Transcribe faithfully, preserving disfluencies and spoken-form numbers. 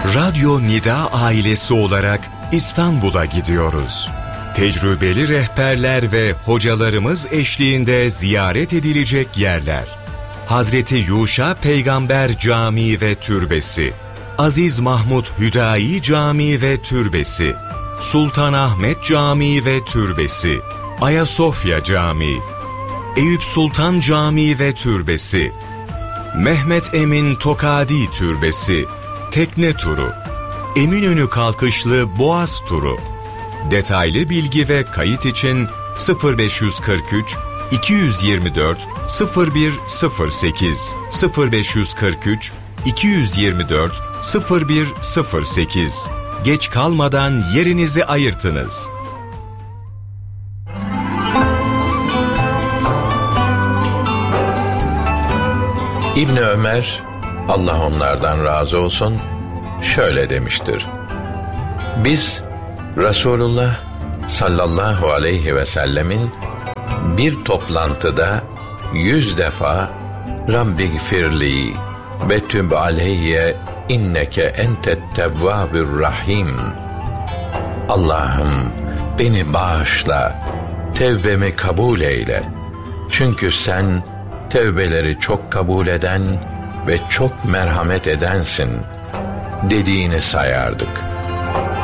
Radyo Nida ailesi olarak İstanbul'a gidiyoruz. Tecrübeli rehberler ve hocalarımız eşliğinde ziyaret edilecek yerler. Hazreti Yuşa Peygamber Camii ve Türbesi, Aziz Mahmud Hüdayi Camii ve Türbesi, Sultanahmet Camii ve Türbesi, Ayasofya Camii, Eyüp Sultan Camii ve Türbesi, Mehmet Emin Tokadi Türbesi, tekne turu, Eminönü kalkışlı Boğaz turu. Detaylı bilgi ve kayıt için sıfır beş kırk üç iki yüz yirmi dört sıfır bir sıfır sekiz sıfır beş kırk üç iki yüz yirmi dört sıfır bir sıfır sekiz. Geç kalmadan yerinizi ayırtınız. İbni Ömer, Allah onlardan razı olsun, şöyle demiştir: Biz Resulullah sallallahu aleyhi ve sellemin bir toplantıda yüz defa Rabbi gfirli ve tüb aleyye inneke entet tevvabur rahim, Allah'ım beni bağışla, tevbemi kabul eyle, çünkü sen tevbeleri çok kabul eden ve çok merhamet edensin dediğini sayardık.